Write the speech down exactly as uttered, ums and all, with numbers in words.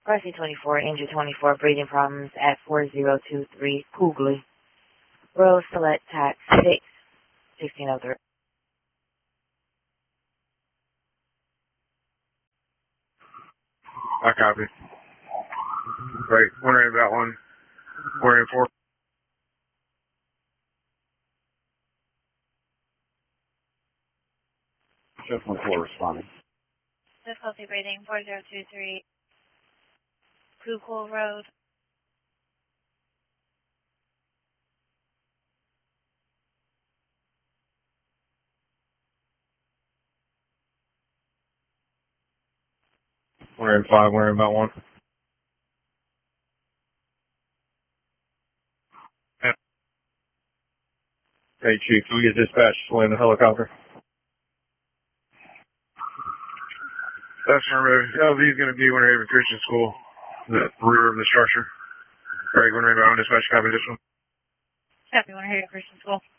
Rusty twenty-four, Injury twenty-four, breathing problems at four zero two three Coogly Road, Select Tax six, sixteen oh three. I copy. Wait, wondering about one. Wondering four. Shift one four responding. Difficulty breathing, four zero two three Coogly Road. Wondering five, wondering about one. Hey, Chief, can we get dispatched to land the helicopter? That's affirmative. L V is going to be Winter Haven Christian School, the rear of the structure. All right, wondering about one dispatch, copy this one. Copy, Winter Haven Christian School.